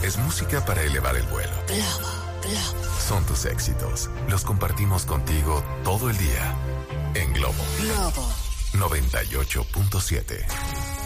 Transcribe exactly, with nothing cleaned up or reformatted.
es música para elevar el vuelo. Globo, Globo. Son tus éxitos. Los compartimos contigo todo el día. En Globo. Globo. noventa y ocho punto siete.